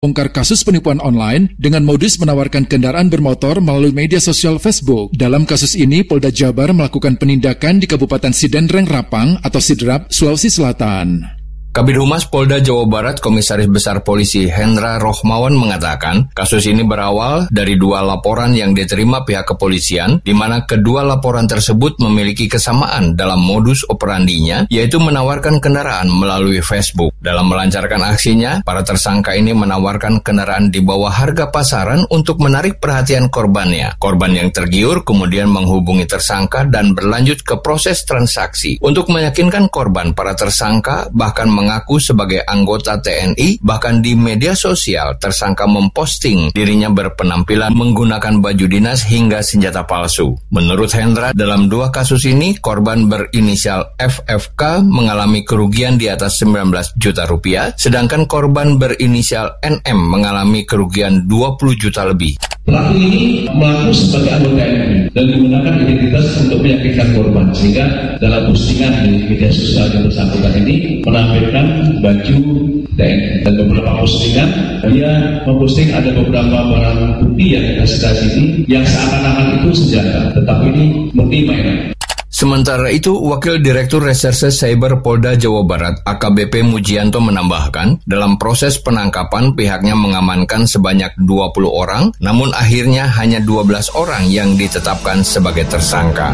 bongkar kasus penipuan online dengan modus menawarkan kendaraan bermotor melalui media sosial Facebook. Dalam kasus ini, Polda Jabar melakukan penindakan di Kabupaten Sidenreng Rapang atau Sidrap, Sulawesi Selatan. Kabid Humas Polda Jawa Barat Komisaris Besar Polisi Hendra Rohmawan mengatakan kasus ini berawal dari 2 laporan yang diterima pihak kepolisian, di mana kedua laporan tersebut memiliki kesamaan dalam modus operandinya, yaitu menawarkan kendaraan melalui Facebook. Dalam melancarkan aksinya, para tersangka ini menawarkan kendaraan di bawah harga pasaran untuk menarik perhatian korbannya. Korban yang tergiur kemudian menghubungi tersangka dan berlanjut ke proses transaksi. Untuk meyakinkan korban, para tersangka bahkan mengaku sebagai anggota TNI, bahkan di media sosial tersangka memposting dirinya berpenampilan menggunakan baju dinas hingga senjata palsu. Menurut Hendra, dalam 2 kasus ini korban berinisial FFK mengalami kerugian di atas 19 juta rupiah, sedangkan korban berinisial NM mengalami kerugian 20 juta lebih. Pelaku ini mengaku sebagai anggota TNI dan menggunakan identitas untuk meyakinkan korban, sehingga dalam postingan di media sosial yang bersangkutan ini menampilkan baju TNI. Dan beberapa postingan dia memposting ada beberapa barang bukti yang kita sedang ini yang seakan-akan itu senjata, tetapi ini murni mainan. Sementara itu, Wakil Direktur Reserse Cyber Polda Jawa Barat AKBP Mujianto menambahkan, dalam proses penangkapan pihaknya mengamankan sebanyak 20 orang, namun akhirnya hanya 12 orang yang ditetapkan sebagai tersangka.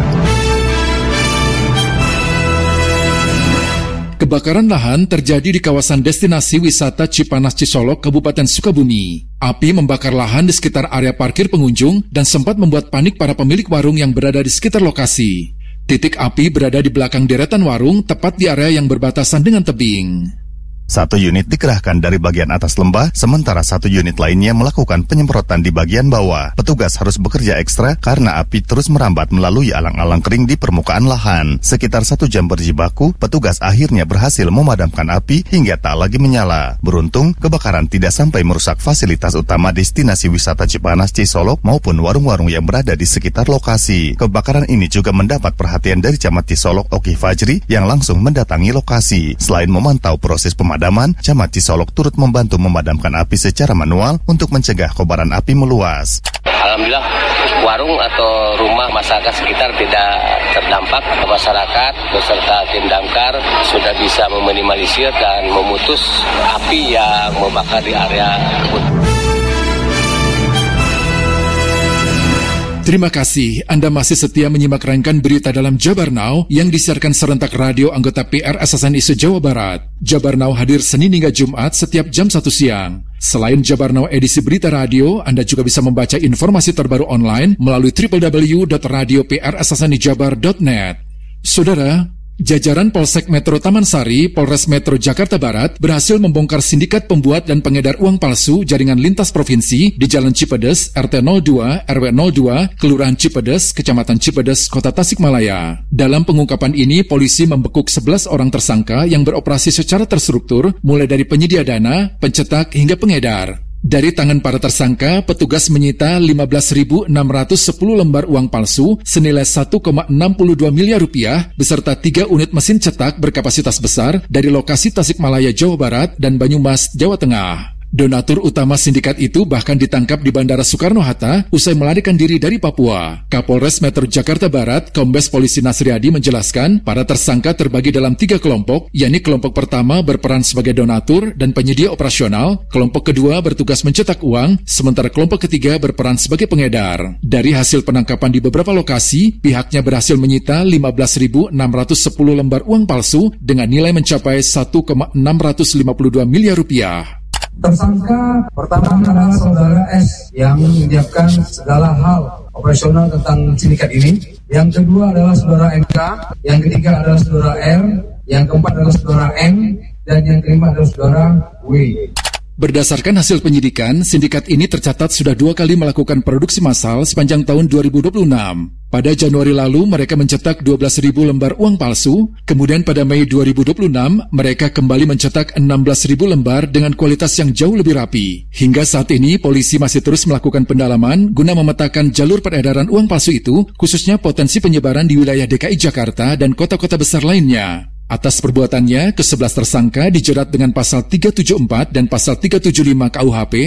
Kebakaran lahan terjadi di kawasan destinasi wisata Cipanas Cisolok, Kabupaten Sukabumi. Api membakar lahan di sekitar area parkir pengunjung dan sempat membuat panik para pemilik warung yang berada di sekitar lokasi. Titik api berada di belakang deretan warung, tepat di area yang berbatasan dengan tebing. 1 unit dikerahkan dari bagian atas lembah, sementara 1 unit lainnya melakukan penyemprotan di bagian bawah. Petugas harus bekerja ekstra karena api terus merambat melalui alang-alang kering di permukaan lahan. Sekitar 1 jam berjibaku, petugas akhirnya berhasil memadamkan api hingga tak lagi menyala. Beruntung, kebakaran tidak sampai merusak fasilitas utama destinasi wisata Cipanas Cisolok maupun warung-warung yang berada di sekitar lokasi. Kebakaran ini juga mendapat perhatian dari Camat Cisolok Oki Fajri yang langsung mendatangi lokasi. Selain memantau proses pemadaman, Camat Cisolok turut membantu memadamkan api secara manual untuk mencegah kobaran api meluas. Alhamdulillah, warung atau rumah masyarakat sekitar tidak terdampak. Masyarakat beserta tim damkar sudah bisa meminimalisir dan memutus api yang membakar di area kebun. Terima kasih Anda masih setia menyimak rangkaian berita dalam Jabar Now yang disiarkan serentak radio anggota PR Asasan Isu Jawa Barat. Jabar Now hadir Senin hingga Jumat setiap jam 1 siang. Selain Jabar Now edisi berita radio, Anda juga bisa membaca informasi terbaru online melalui www.radioprasasanijabar.net. Saudara, jajaran Polsek Metro Taman Sari, Polres Metro Jakarta Barat berhasil membongkar sindikat pembuat dan pengedar uang palsu jaringan lintas provinsi di Jalan Cipedes, RT 02, RW 02, Kelurahan Cipedes, Kecamatan Cipedes, Kota Tasikmalaya. Dalam pengungkapan ini, polisi membekuk 11 orang tersangka yang beroperasi secara terstruktur, mulai dari penyedia dana, pencetak, hingga pengedar. Dari tangan para tersangka, petugas menyita 15.610 lembar uang palsu senilai 1,62 miliar rupiah beserta 3 unit mesin cetak berkapasitas besar dari lokasi Tasikmalaya, Jawa Barat dan Banyumas, Jawa Tengah. Donatur utama sindikat itu bahkan ditangkap di Bandara Soekarno-Hatta usai melarikan diri dari Papua. Kapolres Metro Jakarta Barat, Kombes Polisi Nasriadi menjelaskan, para tersangka terbagi dalam 3 kelompok, yakni kelompok pertama berperan sebagai donatur dan penyedia operasional, kelompok kedua bertugas mencetak uang, sementara kelompok ketiga berperan sebagai pengedar. Dari hasil penangkapan di beberapa lokasi, pihaknya berhasil menyita 15.610 lembar uang palsu dengan nilai mencapai 1,652 miliar rupiah. Tersangka pertama adalah saudara S yang menyiapkan segala hal operasional tentang sindikat ini. Yang kedua adalah saudara MK, yang ketiga adalah saudara R, yang keempat adalah saudara M, dan yang kelima adalah saudara W. Berdasarkan hasil penyidikan, sindikat ini tercatat sudah 2 kali melakukan produksi massal sepanjang tahun 2026. Pada Januari lalu, mereka mencetak 12.000 lembar uang palsu. Kemudian pada Mei 2026, mereka kembali mencetak 16.000 lembar dengan kualitas yang jauh lebih rapi. Hingga saat ini, polisi masih terus melakukan pendalaman guna memetakan jalur peredaran uang palsu itu, khususnya potensi penyebaran di wilayah DKI Jakarta dan kota-kota besar lainnya. Atas perbuatannya, ke-11 tersangka dijerat dengan pasal 374 dan pasal 375 KUHP